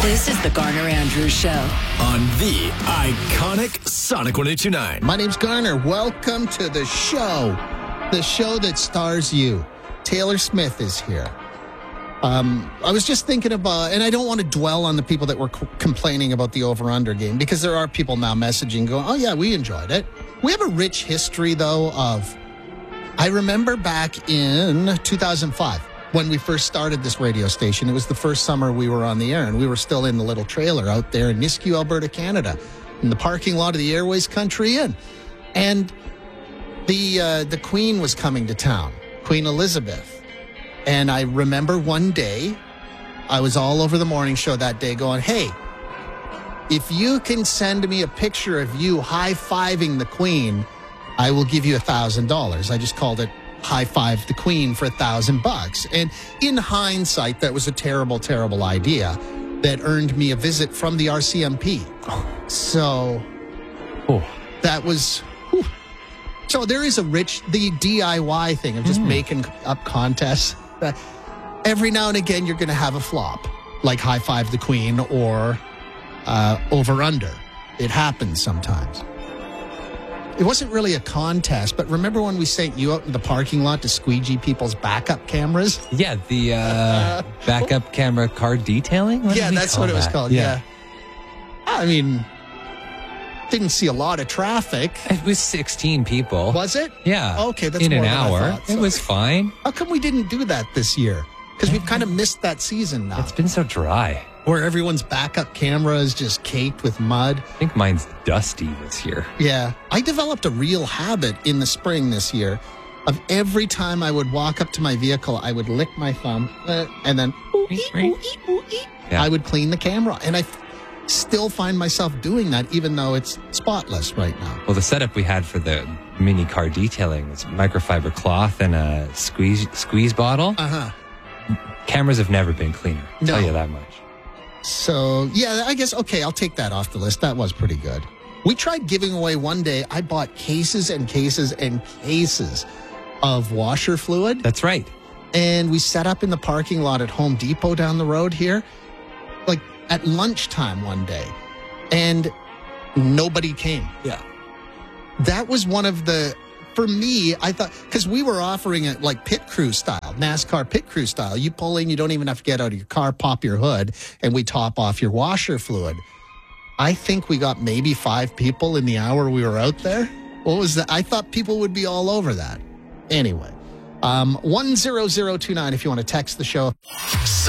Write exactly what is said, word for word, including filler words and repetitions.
This is the Garner Andrews Show on the iconic Sonic one oh two point nine. My name's Garner. Welcome to the show. The show that stars you. Taylor Smith is here. Um, I was just thinking about, and I don't want to dwell on the people that were c- complaining about the over-under game, because there are people now messaging going, oh yeah, we enjoyed it. We have a rich history, though, of, I remember back in two thousand five, when we first started this radio station. It was the first summer we were on the air, and we were still in the little trailer out there in Nisku, Alberta, Canada, in the parking lot of the Airways Country Inn. And the uh, the Queen was coming to town, Queen Elizabeth. And I remember one day, I was all over the morning show that day going, hey, if you can send me a picture of you high-fiving the Queen, I will give you one thousand dollars. I just called it High Five the Queen for a thousand bucks. And in hindsight, that was a terrible, terrible idea that earned me a visit from the R C M P. So Oh. that was... whew. So there is a rich, the D I Y thing of just Mm. making up contests. Uh, every now and again, you're going to have a flop, like High Five the Queen or uh, Over Under. It happens sometimes. It wasn't really a contest, but remember when we sent you out in the parking lot to squeegee people's backup cameras? Yeah, the uh, backup camera car detailing? What did Yeah, we that's call what it was that? called. Yeah. I mean, didn't see a lot of traffic. It was sixteen people. Was it? Yeah. Okay, that's in more an than I hour. thought, It so- was fine. How come we didn't do that this year? Because we've kind of missed that season now, It's been so dry. where everyone's backup camera is just caked with mud. I think mine's dusty this year. Yeah. I developed a real habit in the spring this year of every time I would walk up to my vehicle, I would lick my thumb uh, and then ooh, ee, ooh, ee, ooh, ee. Yeah. I would clean the camera. And I f- still find myself doing that, even though it's spotless right now. Well, the setup we had for the mini car detailing was microfiber cloth and a squeeze squeeze bottle. Uh-huh. Cameras have never been cleaner. I'll No. tell you that much. So, yeah, I guess, okay, I'll take that off the list. That was pretty good. We tried giving away one day. I bought cases and cases and cases of washer fluid. That's right. And we set up in the parking lot at Home Depot down the road here, like at lunchtime one day. And nobody came. Yeah. That was one of the, for me, I thought, because we were offering it like pit crew style, NASCAR pit crew style. You pull in, you don't even have to get out of your car, pop your hood, and we top off your washer fluid. I think we got maybe five people in the hour we were out there. What was that? I thought people would be all over that. Anyway, um, one zero zero two nine if you want to text the show.